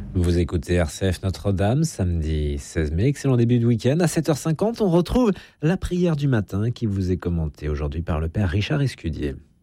Vous écoutez RCF Notre-Dame, samedi 16 mai, excellent début de week-end. À 7h50, on retrouve la prière du matin qui vous est commentée aujourd'hui par le Père Richard Escudier.